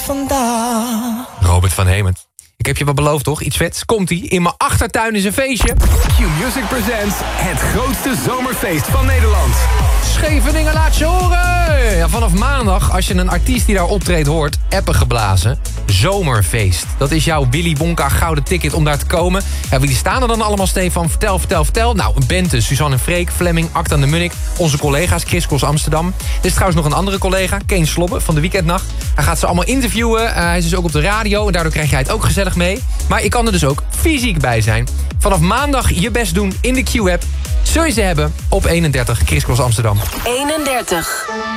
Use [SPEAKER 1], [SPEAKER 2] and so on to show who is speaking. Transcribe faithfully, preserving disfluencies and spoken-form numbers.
[SPEAKER 1] vandaag.
[SPEAKER 2] Robert van Hemert. Ik heb je wat beloofd, toch? Iets vets. Komt-ie. In mijn achtertuin is een feestje.
[SPEAKER 3] Q-Music presents het grootste zomerfeest van Nederland.
[SPEAKER 2] Scheveningen laat je horen! Ja, vanaf maandag, als je een artiest die daar optreedt hoort, appen geblazen. Zomerfeest. Dat is jouw Willy Wonka gouden ticket om daar te komen. Ja, wie staan er dan allemaal, Stefan? Vertel, vertel, vertel. Nou, Bente, Suzanne en Freek, Fleming, Acta de Munnik. Onze collega's, Chris Cross Amsterdam. Er is trouwens nog een andere collega, Keen Slobbe van de Weekendnacht. Hij gaat ze allemaal interviewen. Uh, hij is dus ook op de radio en daardoor krijg jij het ook gezellig mee. Maar je kan er dus ook fysiek bij zijn. Vanaf maandag je best doen in de Q-app. Zul je ze hebben op eenendertig Chris Cross Amsterdam.
[SPEAKER 4] eenendertig.